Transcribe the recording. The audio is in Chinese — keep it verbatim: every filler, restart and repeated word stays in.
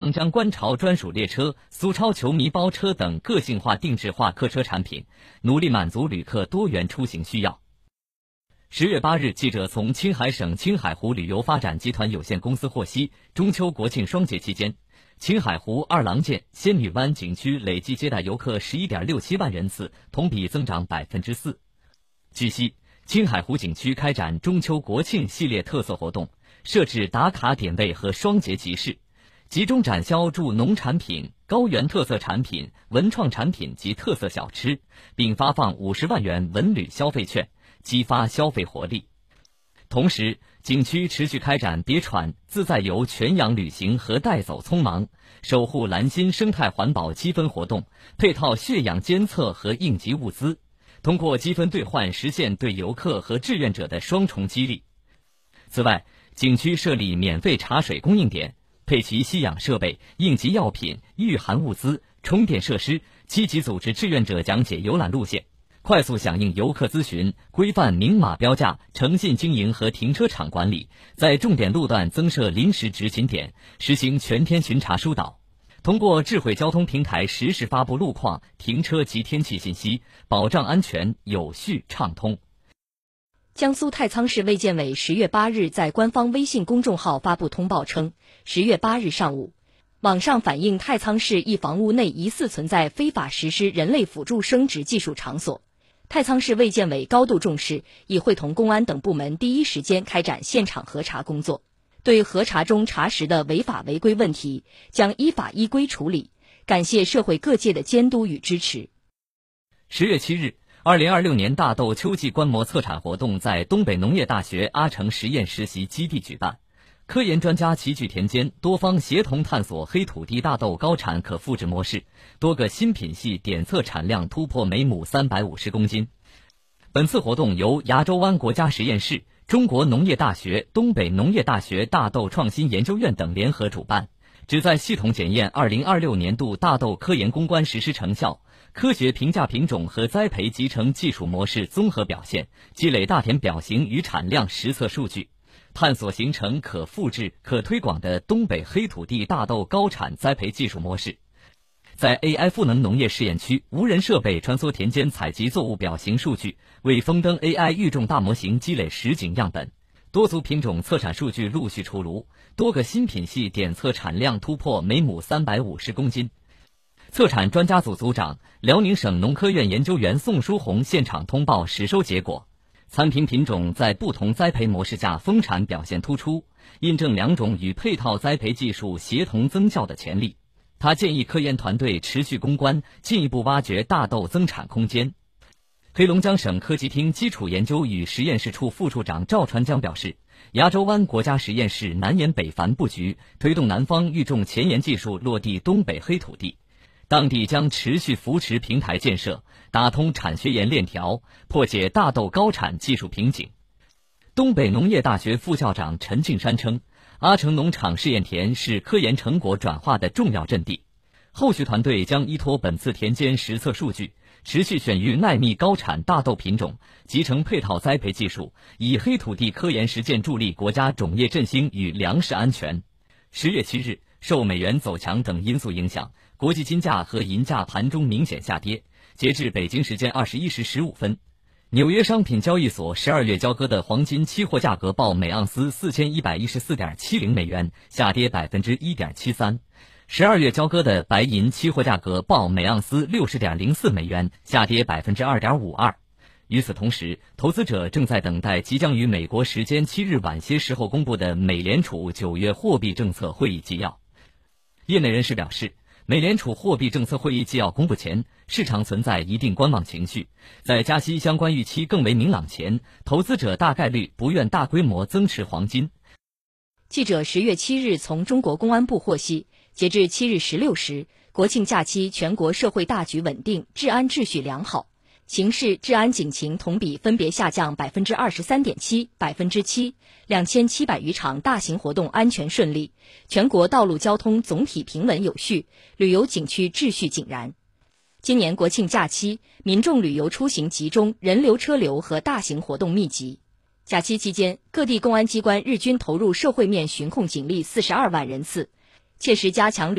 长江观潮专属列车、苏超球迷包车等个性化定制化客车产品，努力满足旅客多元出行需要。十月八日，记者从青海省青海湖旅游发展集团有限公司获悉，中秋国庆双节期间，青海湖二郎剑、仙女湾景区累计接待游客 十一点六七万人次，同比增长 百分之四。 据悉，青海湖景区开展中秋国庆系列特色活动，设置打卡点位和双节集市，集中展销助农产品、高原特色产品、文创产品及特色小吃，并发放五十万元文旅消费券，激发消费活力。同时，景区持续开展别闯自在游全氧旅行和带走匆忙、守护蓝心生态环保积分活动，配套血氧监测和应急物资，通过积分兑换实现对游客和志愿者的双重激励。此外，景区设立免费茶水供应点，配齐吸氧设备、应急药品、御寒物资、充电设施，积极组织志愿者讲解游览路线，快速响应游客咨询，规范明码标价、诚信经营和停车场管理，在重点路段增设临时执勤点，实行全天巡查疏导。通过智慧交通平台实时发布路况、停车及天气信息，保障安全有序畅通。 江苏太仓市卫健委十月八日在官方微信公众号发布通报称，十月八日上午，网上反映太仓市一房屋内疑似存在非法实施人类辅助生殖技术场所。太仓市卫健委高度重视，已会同公安等部门第一时间开展现场核查工作，对核查中查实的违法违规问题将依法依规处理，感谢社会各界的监督与支持。 十月七日，二零二六年大豆秋季观摩测产活动在东北农业大学阿城实验实习基地举办，科研专家齐聚田间，多方协同探索黑土地大豆高产可复制模式，多个新品系点测产量突破每亩三百五十公斤。本次活动由牙洲湾国家实验室、中国农业大学、东北农业大学大豆创新研究院等联合主办，旨在系统检验二零二六年度大豆科研攻关实施成效，科学评价品种和栽培集成技术模式综合表现，积累大田表型与产量实测数据，探索形成可复制、可推广的东北黑土地大豆高产栽培技术模式。在 A I 赋能农业试验区，无人设备穿梭田间采集作物表型数据，为风灯 A I 育种大模型积累实景样本。多族品种测产数据陆续出炉，多个新品系点测产量突破每亩三百五十公斤。测产专家组组长、辽宁省农科院研究员宋书红现场通报实收结果，参品品种在不同栽培模式下丰产表现突出，印证两种与配套栽培技术协同增效的潜力。他建议科研团队持续攻关，进一步挖掘大豆增产空间。黑龙江省科技厅基础研究与实验室处副处长赵传江表示，牙洲湾国家实验室南延北繁布局，推动南方育种前沿技术落地东北黑土地，当地将持续扶持平台建设，打通产学研链条，破解大豆高产技术瓶颈。东北农业大学副校长陈庆山称，阿城农场试验田是科研成果转化的重要阵地，后续团队将依托本次田间实测数据，持续选育耐密高产大豆品种，集成配套栽培技术，以黑土地科研实践助力国家种业振兴与粮食安全。十月七日，受美元走强等因素影响，国际金价和银价盘中明显下跌。截至北京时间二十一时十五分，纽约商品交易所十二月交割的黄金期货价格报每盎司四千一百一十四点七零美元，下跌百分之一点七三。十二月交割的白银期货价格报每盎司六十点零四美元，下跌百分之二点五二。与此同时，投资者正在等待即将于美国时间七日晚些时候公布的美联储九月货币政策会议纪要。业内人士表示，美联储货币政策会议纪要公布前，市场存在一定观望情绪，在加息相关预期更为明朗前，投资者大概率不愿大规模增持黄金。 记者十月七日从中国公安部获悉，截至七日十六时，国庆假期全国社会大局稳定，治安秩序良好，刑事治安警情同比分别下降百分之二十三点七、百分之七，两千七百余场大型活动安全顺利，全国道路交通总体平稳有序，旅游景区秩序井然。今年国庆假期，民众旅游出行集中，人流车流和大型活动密集。假期期间，各地公安机关日均投入社会面巡控警力四十二万人次，切实加强